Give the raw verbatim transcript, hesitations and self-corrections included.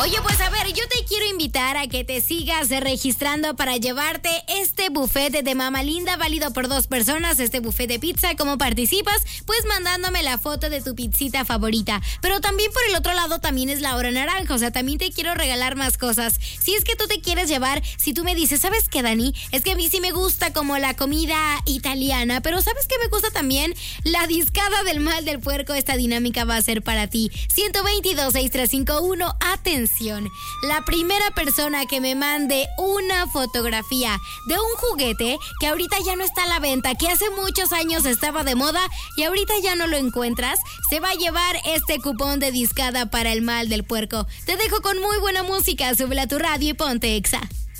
Oye, pues a ver, yo te quiero invitar a que te sigas registrando para llevarte este buffet de Mama Linda, válido por dos personas, este buffet de pizza. ¿Cómo participas? Pues mandándome la foto de tu pizzita favorita. Pero también por el otro lado también es la hora naranja, o sea, también te quiero regalar más cosas. Si es que tú te quieres llevar, si tú me dices, ¿sabes qué, Dani? Es que a mí sí me gusta como la comida italiana, pero ¿sabes qué me gusta también? La discada del mal del puerco. Esta dinámica va a ser para ti. ciento veintidós, sesenta y tres cincuenta y uno, atención. La primera persona que me mande una fotografía de un juguete que ahorita ya no está a la venta, que hace muchos años estaba de moda y ahorita ya no lo encuentras, se va a llevar este cupón de discada para el mal del puerco. Te dejo con muy buena música, súbela a tu radio y ponte Exa.